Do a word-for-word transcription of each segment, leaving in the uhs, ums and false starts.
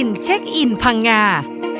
นเช็คอินพังงา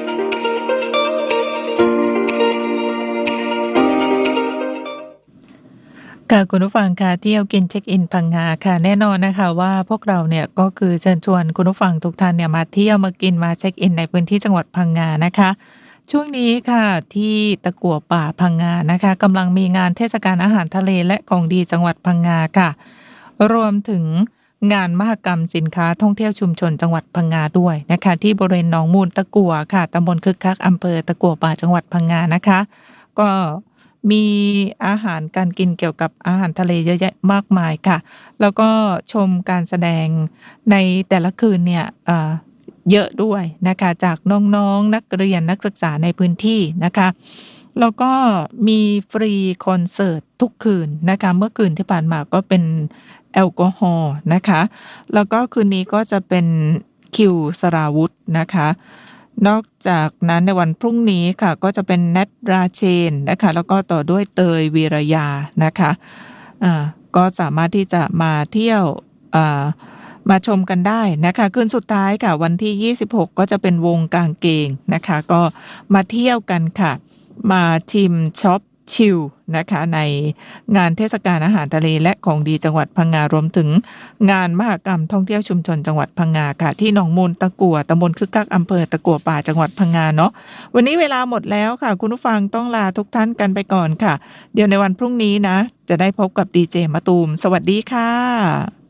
ค่ะคุณผู้ฟังค่ะเที่ยวกินเช็คอินพังงาค่ะแน่นอนนะคะว่าพวกเราเนี่ยก็คือเชิญชวนคุณผู้ฟังทุกท่านเนี่ยมาเที่ยวมากินมาเช็คอินในพื้นที่จังหวัดพังงานะคะช่วงนี้ค่ะที่ตะกั่วป่าพังงานะคะกำลังมีงานเทศกาลอาหารทะเลและของดีจังหวัดพังงาค่ะรวมถึงงานมหกรรมสินค้าท่องเที่ยวชุมชนจังหวัดพังงาด้วยนะคะที่บริเวณหนองมูลตะกั่วค่ะตำบลคึกคักอำเภอตะกั่วป่าจังหวัดพังงานะคะก็มีอาหารการกินเกี่ยวกับอาหารทะเลเยอะแยะมากมายค่ะแล้วก็ชมการแสดงในแต่ละคืนเนี่ยเอ่อเยอะด้วยนะคะจากน้องๆนักเรียนนักศึกษาในพื้นที่นะคะแล้วก็มีฟรีคอนเสิร์ตทุกคืนนะคะเมื่อคืนที่ผ่านมาก็เป็นแอลกอฮอล์นะคะแล้วก็คืนนี้ก็จะเป็นคิวสราวุธนะคะนอกจากนั้นในวันพรุ่งนี้ค่ะก็จะเป็นแนทราเชนนะคะแล้วก็ต่อด้วยเตยวีรยานะคะอ่าก็สามารถที่จะมาเที่ยวอ่ามาชมกันได้นะคะคืนสุดท้ายค่ะวันที่ยี่สิบหกก็จะเป็นวงกางเกงนะคะก็มาเที่ยวกันค่ะมาชิมช็อปชิลนะคะในงานเทศกาลอาหารทะเลและของดีจังหวัดพังงารวมถึงงานมหกรรมท่องเที่ยวชุมชนจังหวัดพังงาค่ะที่หนองมูลตะกั่วตำบลคึกคักอำเภอตะกั่วป่าจังหวัดพังงาเนาะวันนี้เวลาหมดแล้วค่ะคุณผู้ฟังต้องลาทุกท่านกันไปก่อนค่ะเดี๋ยวในวันพรุ่งนี้นะจะได้พบกับดีเจมะตูมสวัสดีค่ะ